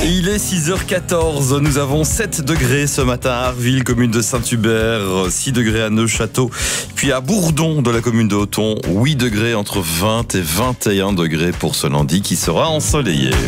Il est 6h14, nous avons 7 degrés ce matin à Arville, commune de Saint-Hubert, 6 degrés à Neufchâteau, puis à Bourdon de la commune de Othon, 8 degrés entre 20 et 21 degrés pour ce lundi qui sera ensoleillé.